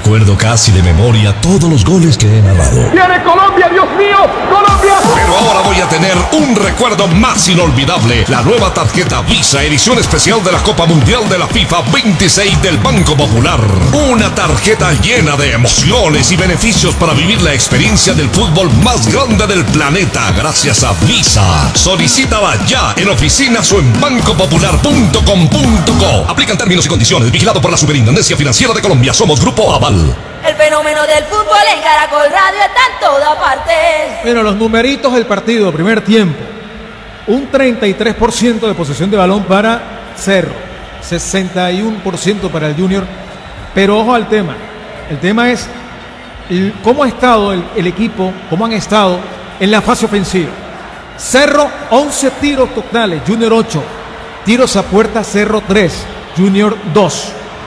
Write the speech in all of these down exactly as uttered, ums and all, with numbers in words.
recuerdo casi de memoria todos los goles que he narrado. ¡Viene Colombia, Dios mío! ¡Colombia! Pero ahora voy a tener un recuerdo más inolvidable. La nueva tarjeta Visa, edición especial de la Copa Mundial de la FIFA veintiséis del Banco Popular. Una tarjeta llena de emociones y beneficios para vivir la experiencia del fútbol más grande del planeta gracias a Visa. Solicítala ya en oficinas o en banco popular punto com punto co. Aplican términos y condiciones. Vigilado por la Superintendencia Financiera de Colombia. Somos Grupo Aval. El fenómeno del fútbol en Caracol Radio está en toda parte. Bueno, los numeritos del partido, primer tiempo. Un treinta y tres por ciento de posesión de balón para Cerro. sesenta y uno por ciento para el Junior. Pero ojo al tema. El tema es el, cómo ha estado el, el equipo, cómo han estado en la fase ofensiva. Cerro, once tiros totales, Junior ocho. Tiros a puerta, Cerro tres, Junior dos.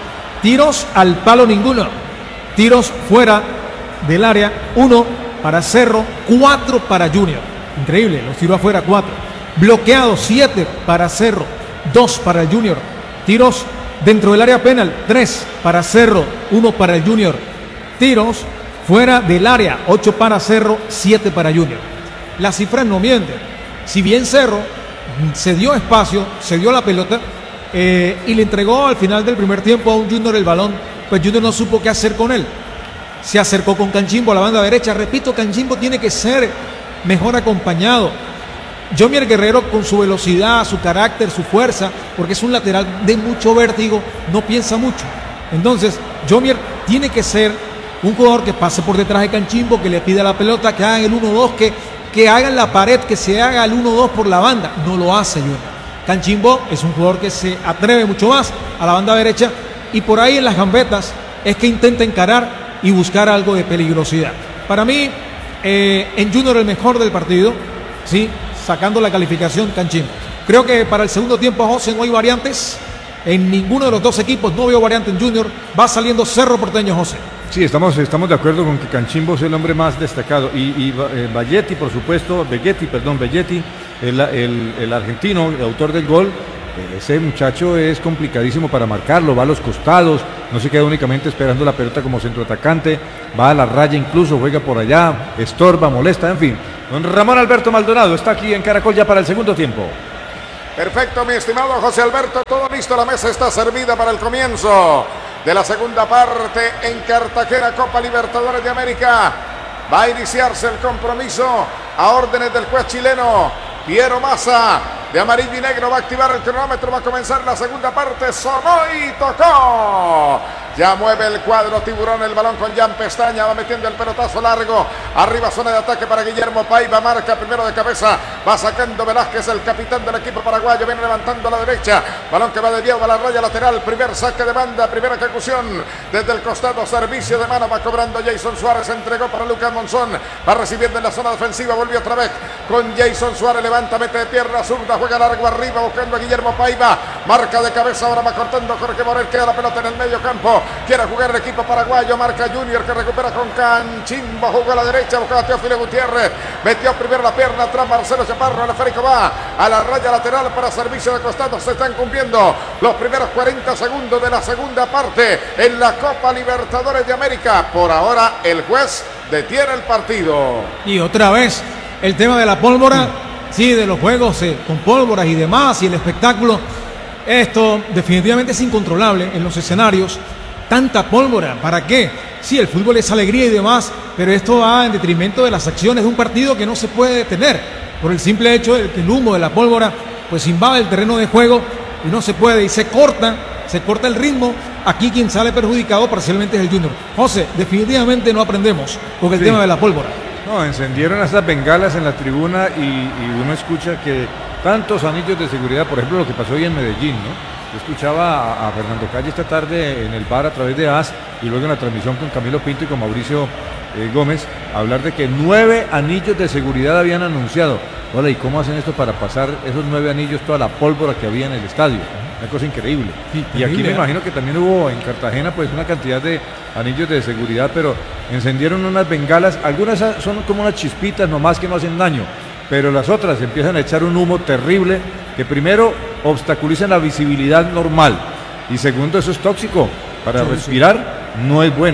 Tiros al palo, ninguno. Tiros fuera del área, uno para Cerro, cuatro para Junior. Increíble, los tiros afuera, cuatro. Bloqueados, siete para Cerro, dos para el Junior. Tiros dentro del área penal, tres para Cerro, uno para el Junior. Tiros fuera del área, ocho para Cerro, siete para Junior. Las cifras no mienten. Si bien Cerro se dio espacio, se dio la pelota eh, y le entregó al final del primer tiempo a un Junior el balón, pues Junior no supo qué hacer con él. Se acercó con Canchimbo a la banda derecha. Repito, Canchimbo tiene que ser mejor acompañado. Jomier Guerrero, con su velocidad, su carácter, su fuerza, porque es un lateral de mucho vértigo, no piensa mucho. Entonces, Jomier tiene que ser un jugador que pase por detrás de Canchimbo, que le pida la pelota, que hagan el uno dos, que, que hagan la pared, que se haga el uno dos por la banda. No lo hace Junior. Canchimbo es un jugador que se atreve mucho más a la banda derecha y por ahí en las gambetas es que intenta encarar y buscar algo de peligrosidad. Para mí, eh, en Junior el mejor del partido, ¿sí? Sacando la calificación Canchimbo. Creo que para el segundo tiempo, José, no hay variantes. En ninguno de los dos equipos no veo variante en Junior. Va saliendo Cerro Porteño, José. Sí, estamos, estamos de acuerdo con que Canchimbo es el hombre más destacado. Y, y eh, Belletti, por supuesto, Belletti, perdón, Belletti, el, el, el argentino, el autor del gol. Ese muchacho es complicadísimo para marcarlo, va a los costados, no se queda únicamente esperando la pelota como centroatacante, va a la raya incluso, juega por allá, estorba, molesta, en fin. Don Ramón Alberto Maldonado está aquí en Caracol ya para el segundo tiempo. Perfecto, mi estimado José Alberto, todo listo, la mesa está servida para el comienzo de la segunda parte en Cartagena, Copa Libertadores de América. Va a iniciarse el compromiso a órdenes del juez chileno Piero Massa, de amarillo y negro. Va a activar el cronómetro, va a comenzar la segunda parte. Sonó y tocó. Ya mueve el cuadro tiburón el balón con Jan Pestaña, va metiendo el pelotazo largo, arriba zona de ataque para Guillermo Paiva, marca primero de cabeza, va sacando Velázquez, el capitán del equipo paraguayo, viene levantando a la derecha, balón que va desviado a la raya lateral, primer saque de banda, primera ejecución, desde el costado, servicio de mano, va cobrando Jason Suárez, entregó para Lucas Monzón, va recibiendo en la zona defensiva, volvió otra vez con Jason Suárez, levanta, mete de pierna zurda, juega largo arriba, buscando a Guillermo Paiva, marca de cabeza, ahora va cortando Jorge Morel, queda la pelota en el medio campo. Quiere jugar el equipo paraguayo, marca Junior que recupera con Canchimbo, jugó a la derecha, buscaba a Teófilo Gutiérrez, metió primero la pierna atrás Marcelo Chaparro, el esférico va a la raya lateral para servicio de costado, se están cumpliendo los primeros cuarenta segundos de la segunda parte en la Copa Libertadores de América. Por ahora el juez detiene el partido. Y otra vez el tema de la pólvora, sí, de los juegos eh, con pólvoras y demás, y el espectáculo, esto definitivamente es incontrolable en los escenarios. Tanta pólvora, ¿para qué? Sí, el fútbol es alegría y demás, pero esto va en detrimento de las acciones de un partido que no se puede detener por el simple hecho de que el humo de la pólvora pues invade el terreno de juego y no se puede, y se corta, se corta el ritmo. Aquí quien sale perjudicado parcialmente es el Junior. José, definitivamente no aprendemos con el sí. tema de la pólvora. No, encendieron esas bengalas en la tribuna y, y uno escucha que tantos anillos de seguridad, por ejemplo lo que pasó hoy en Medellín, ¿no? Yo escuchaba a, a Fernando Calle esta tarde en el bar a través de A S y luego en la transmisión con Camilo Pinto y con Mauricio eh, Gómez, hablar de que nueve anillos de seguridad habían anunciado. Hola, ¿y cómo hacen esto para pasar esos nueve anillos, toda la pólvora que había en el estadio? Una cosa increíble. Sí, y aquí me imagino que también hubo en Cartagena pues una cantidad de anillos de seguridad, pero encendieron unas bengalas, algunas son como unas chispitas nomás que no hacen daño, pero las otras empiezan a echar un humo terrible que primero obstaculizan la visibilidad normal y segundo, eso es tóxico para sí, respirar, sí. no es bueno.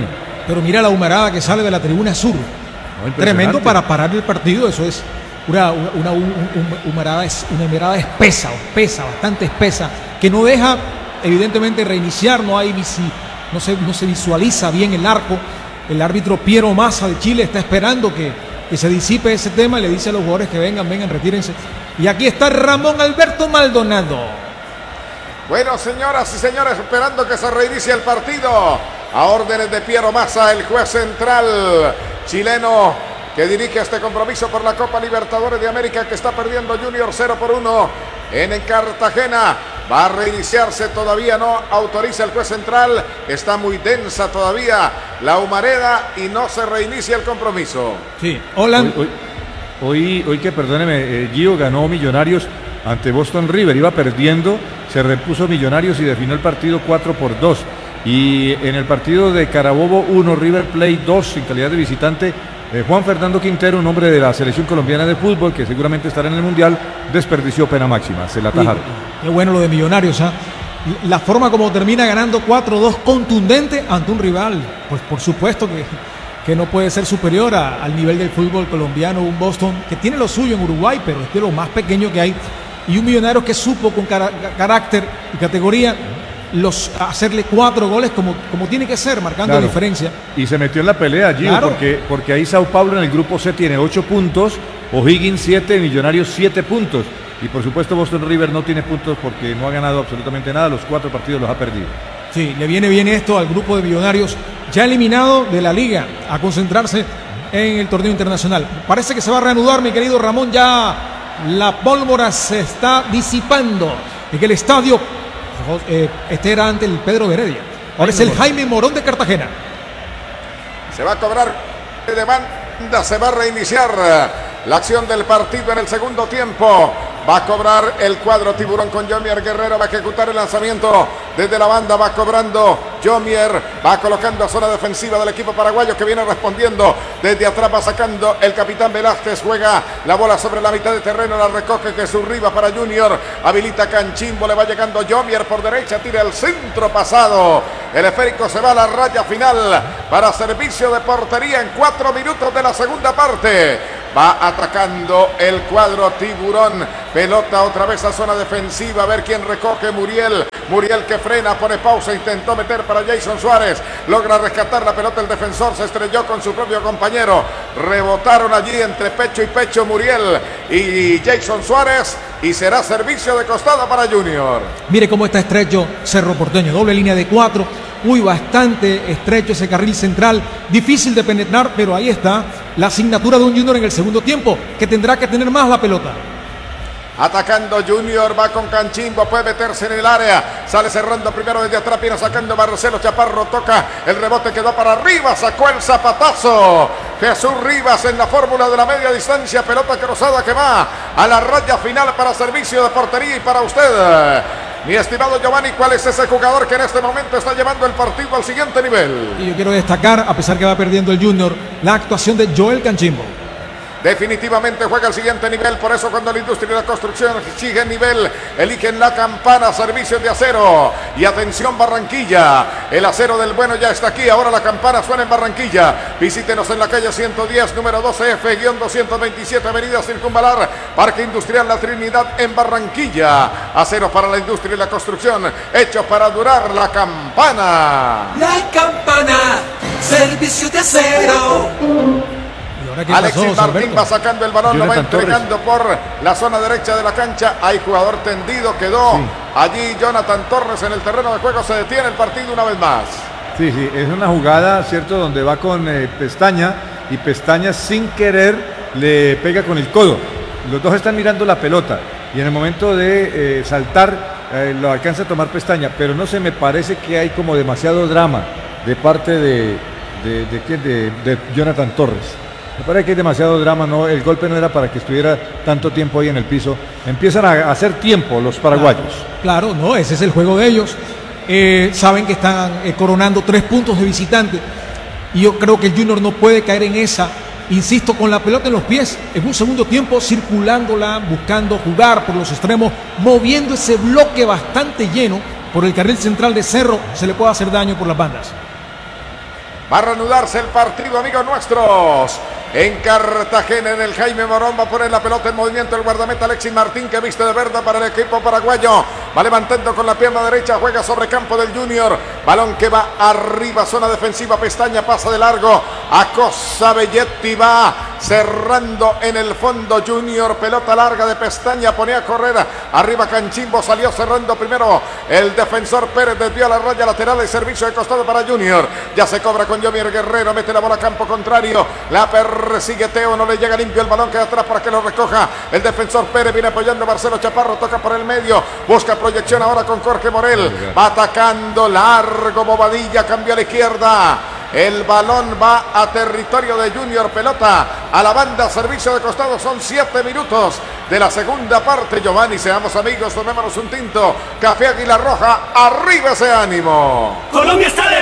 pero mira la humarada que sale de la tribuna sur. No, Tremendo para parar el partido, eso es una, una, una, una humarada, una humarada espesa, espesa, bastante espesa, que no deja evidentemente reiniciar, no hay no se, no se visualiza bien el arco. El árbitro Piero Massa de Chile está esperando que, que se disipe ese tema y le dice a los jugadores que vengan, vengan, retírense. Y aquí está Ramón Alberto Maldonado. Bueno, señoras y señores, esperando que se reinicie el partido. A órdenes de Piero Massa, el juez central chileno que dirige este compromiso por la Copa Libertadores de América, que está perdiendo Junior cero por uno en Cartagena. Va a reiniciarse, todavía no autoriza el juez central. Está muy densa todavía la humareda y no se reinicia el compromiso. Sí, hola. Hoy, hoy, hoy, hoy que perdóneme, eh, Gio ganó Millonarios ante Boston River. Iba perdiendo, se repuso Millonarios y definió el partido cuatro por dos. Y en el partido de Carabobo uno, River Plate dos, en calidad de visitante, Eh, Juan Fernando Quintero, un hombre de la selección colombiana de fútbol que seguramente estará en el Mundial, desperdició pena máxima, se la atajaron. Qué bueno lo de Millonarios, ¿eh? La forma como termina ganando cuatro dos contundente ante un rival, pues por supuesto que, que no puede ser superior a, al nivel del fútbol colombiano, un Boston que tiene lo suyo en Uruguay, pero es de lo más pequeño que hay, y un Millonarios que supo con cara, carácter y categoría los hacerle cuatro goles como, como tiene que ser, marcando claro. diferencia. Y se metió en la pelea, Gio, claro. porque, porque ahí Sao Paulo en el grupo C tiene ocho puntos, O'Higgins siete, Millonarios siete puntos. Y por supuesto Boston River no tiene puntos porque no ha ganado absolutamente nada, los cuatro partidos los ha perdido. Sí, le viene bien esto al grupo de Millonarios, ya eliminado de la liga, a concentrarse en el torneo internacional. Parece que se va a reanudar, mi querido Ramón, ya la pólvora se está disipando en el estadio. Eh, este era ante el Pedro Heredia. Ahora es el Jaime Morón de Cartagena. Se va a cobrar de banda, se va a reiniciar la acción del partido en el segundo tiempo. Va a cobrar el cuadro tiburón con Yomier Guerrero. Va a ejecutar el lanzamiento desde la banda. Va cobrando Yomier. Va colocando a zona defensiva del equipo paraguayo que viene respondiendo. Desde atrás va sacando el capitán Velázquez. Juega la bola sobre la mitad de terreno. La recoge Jesús Rivas para Junior. Habilita Canchimbo. Le va llegando Yomier por derecha. Tira el centro pasado. El esférico se va a la raya final para servicio de portería en cuatro minutos de la segunda parte. Va atacando el cuadro tiburón. Pelota otra vez a zona defensiva. A ver quién recoge. Muriel. Muriel que frena, pone pausa. Intentó meter para Jason Suárez. Logra rescatar la pelota. El defensor se estrelló con su propio compañero. Rebotaron allí entre pecho y pecho Muriel y Jason Suárez. Y será servicio de costado para Junior. Mire cómo está estrecho Cerro Porteño. Doble línea de cuatro. Uy, bastante estrecho ese carril central. Difícil de penetrar, pero ahí está la asignatura de un Junior en el segundo tiempo, que tendrá que tener más la pelota. Atacando Junior, va con Canchimbo, puede meterse en el área, sale cerrando primero desde atrás, viene sacando Marcelo Chaparro, toca el rebote, quedó para arriba, sacó el zapatazo. Jesús Rivas en la fórmula de la media distancia, pelota cruzada que va a la raya final para servicio de portería y para usted. Mi estimado Giovanni, ¿cuál es ese jugador que en este momento está llevando el partido al siguiente nivel? Y yo quiero destacar, a pesar que va perdiendo el Junior, la actuación de Joel Canchimbo. Definitivamente juega al siguiente nivel, por eso cuando la industria y la construcción sigue el nivel, eligen la campana, servicios de acero. Y atención Barranquilla, el acero del bueno ya está aquí, ahora la campana suena en Barranquilla. Visítenos en la calle ciento diez, número doce F, doscientos veintisiete, avenida Circunvalar, Parque Industrial La Trinidad en Barranquilla. Acero para la industria y la construcción, hecho para durar, la campana. La campana, servicios de acero. Alexis pasó, Martín va sacando el balón, Jonathan lo va entregando Torres por la zona derecha de la cancha. Hay jugador tendido, quedó sí. allí Jonathan Torres en el terreno de juego. Se detiene el partido una vez más. Sí, sí, es una jugada, ¿cierto? Donde va con eh, Pestaña y Pestaña sin querer le pega con el codo. Los dos están mirando la pelota y en el momento de eh, saltar eh, lo alcanza a tomar Pestaña, pero no se me parece que hay como demasiado drama de parte de, de, de, de, de, de Jonathan Torres. Me parece que hay demasiado drama, no, el golpe no era para que estuviera tanto tiempo ahí en el piso. Empiezan a hacer tiempo los paraguayos. Claro, claro, no, ese es el juego de ellos. Eh, saben que están eh, coronando tres puntos de visitante. Y yo creo que el Junior no puede caer en esa. Insisto, con la pelota en los pies, en un segundo tiempo, circulándola, buscando jugar por los extremos, moviendo ese bloque bastante lleno por el carril central de Cerro, se le puede hacer daño por las bandas. Va a reanudarse el partido, amigos nuestros. En Cartagena, en el Jaime Morón, va a poner la pelota en movimiento el guardameta Alexis Martín, que viste de verde para el equipo paraguayo. Va levantando con la pierna derecha, juega sobre campo del Junior. Balón que va arriba, zona defensiva, Pestaña pasa de largo. Acosta Belletti va cerrando en el fondo Junior. Pelota larga de Pestaña, pone a correr. Arriba Canchimbo, salió cerrando primero el defensor Pérez, desvió a la raya lateral, el servicio de costado para Junior. Ya se cobra con Yomier Guerrero, mete la bola a campo contrario. La persigue Teo, no le llega limpio el balón, queda atrás para que lo recoja el defensor Pérez. Viene apoyando Marcelo Chaparro, toca por el medio, busca proyección ahora con Jorge Morel. Va atacando largo Bobadilla, cambia a la izquierda. El balón va a territorio de Junior, pelota a la banda, servicio de costado. Son siete minutos de la segunda parte. Giovanni, seamos amigos, tomémonos un tinto. Café Águila Roja, arriba ese ánimo. Colombia está de